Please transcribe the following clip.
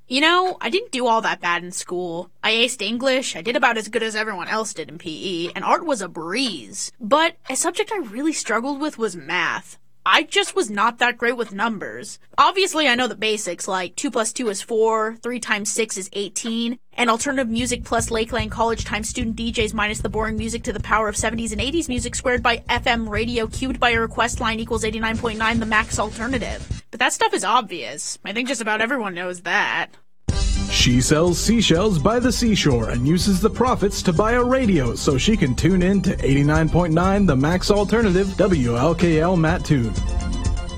You know, I didn't do all that bad in school. I aced English, I did about as good as everyone else did in PE, and art was a breeze. But a subject I really struggled with was math. I just was not that great with numbers. Obviously, I know the basics, like 2 plus 2 is 4, 3 times 6 is 18, and alternative music plus Lakeland College times student DJs minus the boring music to the power of 70s and 80s music squared by FM radio queued by a request line equals 89.9, the max alternative. But that stuff is obvious. I think just about everyone knows that. She sells seashells by the seashore and uses the profits to buy a radio so she can tune in to 89.9 The Max Alternative WLKL Mattoon.